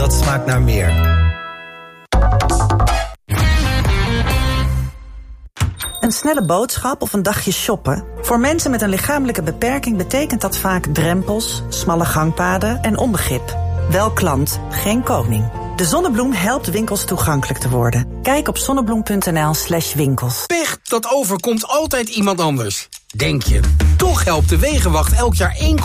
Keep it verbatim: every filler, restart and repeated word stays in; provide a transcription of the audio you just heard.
dat smaakt naar meer. Een snelle boodschap of een dagje shoppen? Voor mensen met een lichamelijke beperking betekent dat vaak drempels, smalle gangpaden en onbegrip. Wel klant, geen koning. De Zonnebloem helpt winkels toegankelijk te worden. Kijk op zonnebloem.nl slash winkels. Pech, dat overkomt altijd iemand anders. Denk je. Toch helpt de Wegenwacht elk jaar één